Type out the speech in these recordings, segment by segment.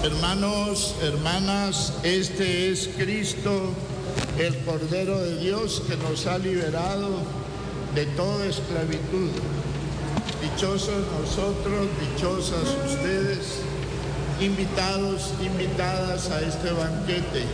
Hermanos, hermanas, este es Cristo, el Cordero de Dios que nos ha liberado de toda esclavitud. Dichosos nosotros, dichosas ustedes, invitados, invitadas a este banquete.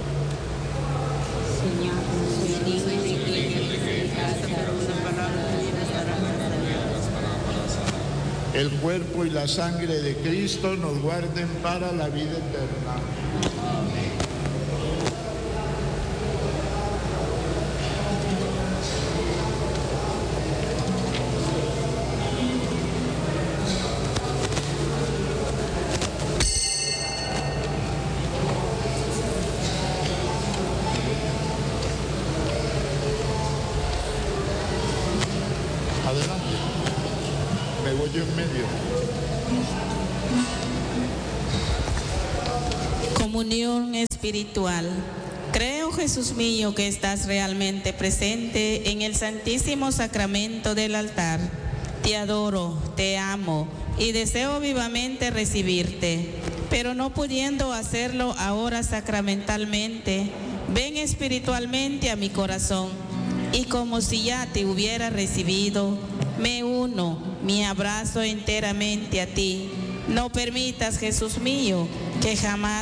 El cuerpo y la sangre de Cristo nos guarden para la vida eterna. Adelante. Me voy yo en medio. Comunión espiritual. Creo, Jesús mío, que estás realmente presente en el Santísimo Sacramento del altar. Te adoro, te amo y deseo vivamente recibirte, pero no pudiendo hacerlo ahora sacramentalmente, ven espiritualmente a mi corazón y como si ya te hubiera recibido, me uno, me abrazo enteramente a ti. No permitas, Jesús mío, que jamás